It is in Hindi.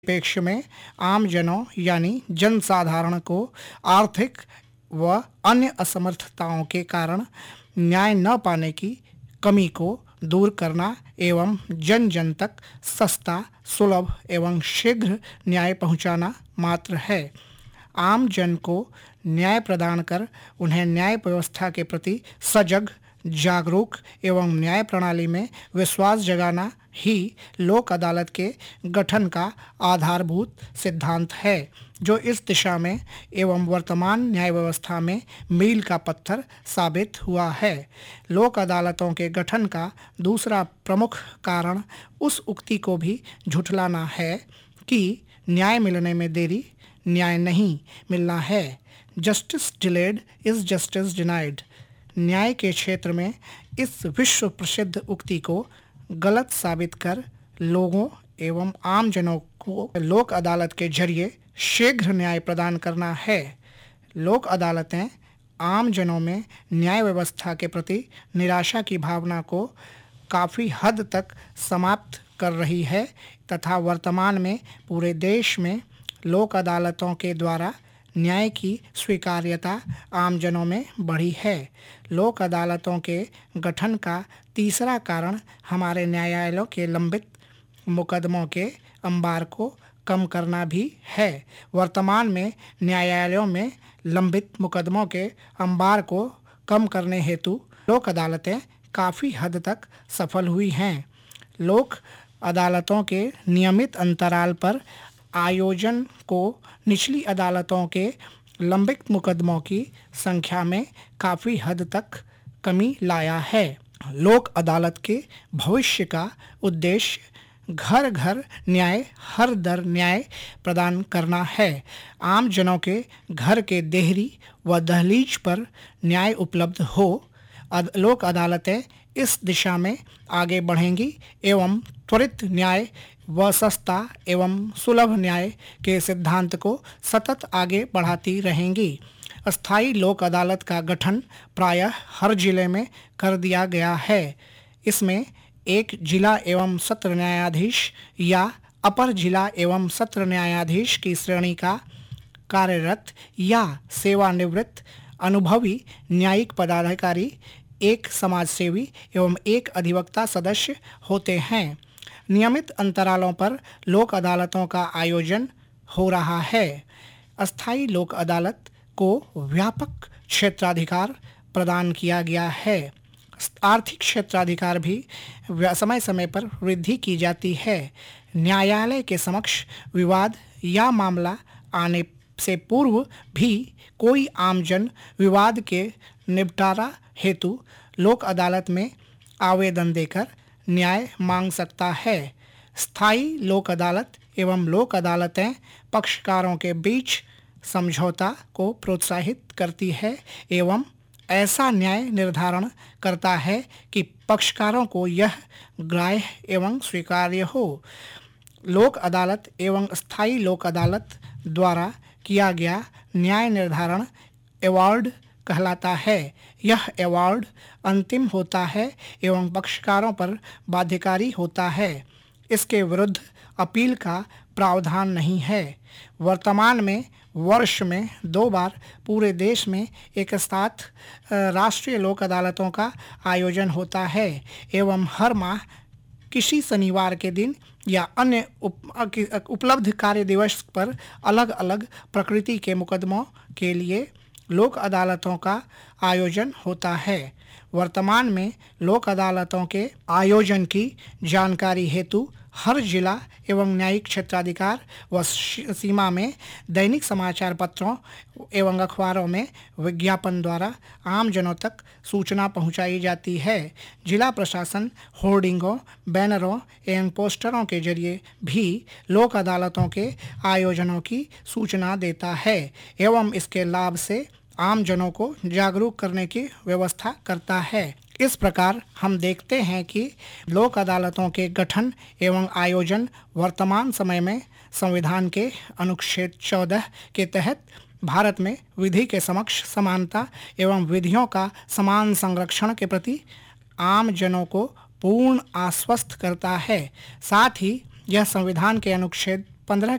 परिपेक्ष्य में आम जनों यानी जनसाधारण को आर्थिक व अन्य असमर्थताओं के कारण न्याय न पाने की कमी को दूर करना एवं जन जन तक सस्ता, सुलभ एवं शीघ्र न्याय पहुंचाना मात्र है। आम जन को न्याय प्रदान कर उन्हें न्याय व्यवस्था के प्रति सजग, जागरूक एवं न्याय प्रणाली में विश्वास जगाना ही लोक अदालत के गठन का आधारभूत सिद्धांत है, जो इस दिशा में एवं वर्तमान न्याय व्यवस्था में मील का पत्थर साबित हुआ है। लोक अदालतों के गठन का दूसरा प्रमुख कारण उस उक्ति को भी झुठलाना है कि न्याय मिलने में देरी न्याय नहीं मिलना है। Justice delayed is justice denied. न्याय के क्षेत्र में इस विश्व प्रसिद्ध उक्ति को गलत साबित कर लोगों एवं आम जनों को लोक अदालत के जरिए शीघ्र न्याय प्रदान करना है। लोक अदालतें आम जनों में न्याय व्यवस्था के प्रति निराशा की भावना को काफ़ी हद तक समाप्त कर रही है तथा वर्तमान में पूरे देश में लोक अदालतों के द्वारा न्याय की स्वीकार्यता आम जनों में बढ़ी है। लोक अदालतों के गठन का तीसरा कारण हमारे न्यायालयों के लंबित मुकदमों के अंबार को कम करना भी है। वर्तमान में न्यायालयों में लंबित मुकदमों के अंबार को कम करने हेतु लोक अदालतें काफ़ी हद तक सफल हुई हैं। लोक अदालतों के नियमित अंतराल पर आयोजन को निचली अदालतों के लंबित मुकदमों की संख्या में काफ़ी हद तक कमी लाया है। लोक अदालत के भविष्य का उद्देश्य घर घर न्याय, हर दर न्याय प्रदान करना है। आम जनों के घर के देहरी व दहलीज पर न्याय उपलब्ध हो। लोक अदालतें इस दिशा में आगे बढ़ेंगी एवं त्वरित न्याय व सस्ता एवं सुलभ न्याय के सिद्धांत को सतत आगे बढ़ाती रहेंगी। अस्थायी लोक अदालत का गठन प्रायः हर जिले में कर दिया गया है। इसमें एक जिला एवं सत्र न्यायाधीश या अपर जिला एवं सत्र न्यायाधीश की श्रेणी का कार्यरत या सेवानिवृत्त अनुभवी न्यायिक पदाधिकारी, एक समाजसेवी एवं एक अधिवक्ता सदस्य होते हैं। नियमित अंतरालों पर लोक अदालतों का आयोजन हो रहा है। अस्थायी लोक अदालत को व्यापक क्षेत्राधिकार प्रदान किया गया है। आर्थिक क्षेत्राधिकार भी समय समय पर वृद्धि की जाती है। न्यायालय के समक्ष विवाद या मामला आने से पूर्व भी कोई आमजन विवाद के निपटारा हेतु लोक अदालत में आवेदन देकर न्याय मांग सकता है। स्थायी लोक अदालत एवं लोक अदालतें पक्षकारों के बीच समझौता को प्रोत्साहित करती है एवं ऐसा न्याय निर्धारण करता है कि पक्षकारों को यह ग्राह्य एवं स्वीकार्य हो। लोक अदालत एवं स्थायी लोक अदालत द्वारा किया गया न्याय निर्धारण अवार्ड कहलाता है। यह अवार्ड अंतिम होता है एवं पक्षकारों पर बाध्यकारी होता है। इसके विरुद्ध अपील का प्रावधान नहीं है। वर्तमान में वर्ष में 2 बार पूरे देश में एक साथ राष्ट्रीय लोक अदालतों का आयोजन होता है एवं हर माह किसी शनिवार के दिन या अन्य उपलब्ध कार्य दिवस पर अलग अलग प्रकृति के मुकदमों के लिए लोक अदालतों का आयोजन होता है। वर्तमान में लोक अदालतों के आयोजन की जानकारी हेतु हर जिला एवं न्यायिक क्षेत्राधिकार व सीमा में दैनिक समाचार पत्रों एवं अखबारों में विज्ञापन द्वारा आम जनों तक सूचना पहुंचाई जाती है। जिला प्रशासन होर्डिंगों, बैनरों एवं पोस्टरों के जरिए भी लोक अदालतों के आयोजनों की सूचना देता है एवं इसके लाभ से आम जनों को जागरूक करने की व्यवस्था करता है। इस प्रकार हम देखते हैं कि लोक अदालतों के गठन एवं आयोजन वर्तमान समय में संविधान के अनुच्छेद 14 के तहत भारत में विधि के समक्ष समानता एवं विधियों का समान संरक्षण के प्रति आम जनों को पूर्ण आश्वस्त करता है। साथ ही यह संविधान के अनुच्छेद 15